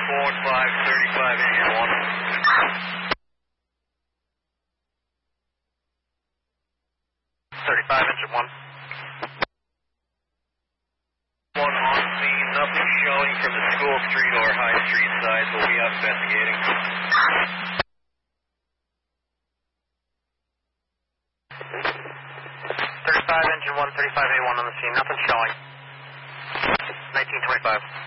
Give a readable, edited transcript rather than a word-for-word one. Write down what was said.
35 engine 1. 35 engine 1. 1 on scene, nothing showing from the School Street or High Street side, but we are investigating. 35 engine 1, 35A1 on the scene, nothing showing. 1925.